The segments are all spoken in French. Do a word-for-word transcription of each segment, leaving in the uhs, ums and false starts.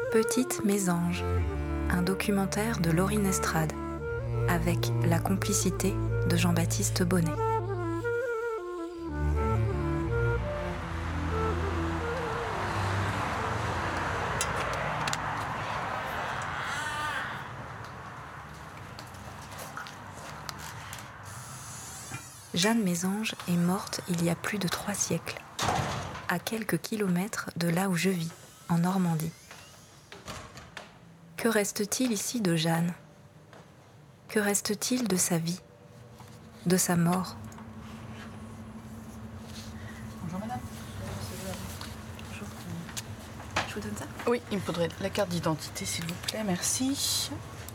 Petite Mésange, un documentaire de Laurine Estrade, avec la complicité de Jean-Baptiste Bonnet. Jeanne Mésange est morte il y a plus de trois siècles, à quelques kilomètres de là où je vis, en Normandie. Que reste-t-il ici de Jeanne ? Que reste-t-il de sa vie, de sa mort ? Bonjour madame. Bonjour. Je vous donne ça ? Oui, il me faudrait la carte d'identité s'il vous plaît, merci.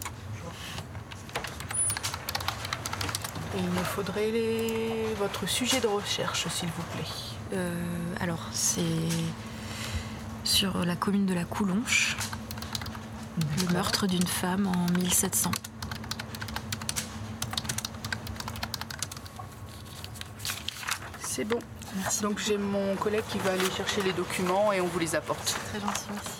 Et il me faudrait les... votre sujet de recherche s'il vous plaît. euh, Alors, c'est sur la commune de la Coulonche, le meurtre d'une femme en mille sept cents. C'est bon. Merci. Donc j'ai mon collègue qui va aller chercher les documents et on vous les apporte. Très gentil, merci.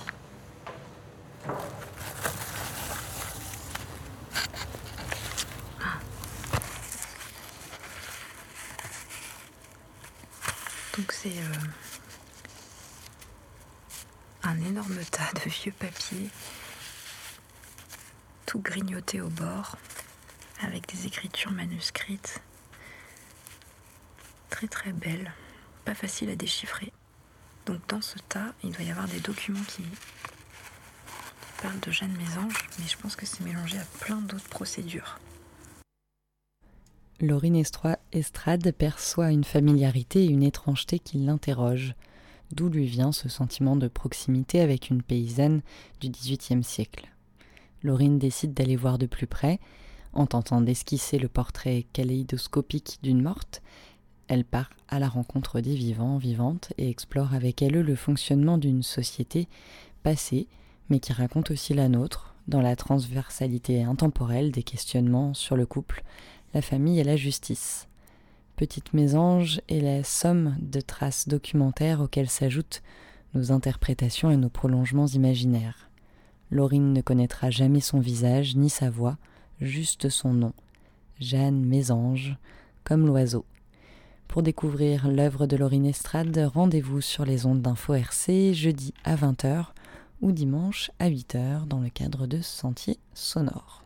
Donc c'est euh, un énorme tas de vieux papiers, tout grignoté au bord, avec des écritures manuscrites, très très belles, pas faciles à déchiffrer. Donc dans ce tas, il doit y avoir des documents qui, qui parlent de Jeanne Mésange, mais je pense que c'est mélangé à plein d'autres procédures. Laurine Estrade perçoit une familiarité et une étrangeté qui l'interrogent. D'où lui vient ce sentiment de proximité avec une paysanne du dix-huitième siècle. Laurine décide d'aller voir de plus près. En tentant d'esquisser le portrait kaléidoscopique d'une morte, elle part à la rencontre des vivants, vivantes, et explore avec elle le fonctionnement d'une société passée, mais qui raconte aussi la nôtre, dans la transversalité intemporelle des questionnements sur le couple, la famille et la justice. Petite Mésange est la somme de traces documentaires auxquelles s'ajoutent nos interprétations et nos prolongements imaginaires. Laurine ne connaîtra jamais son visage ni sa voix, juste son nom, Jeanne Mésange, comme l'oiseau. Pour découvrir l'œuvre de Laurine Estrade, rendez-vous sur les ondes d'Info R C jeudi à vingt heures ou dimanche à huit heures dans le cadre de Sentiers sonores.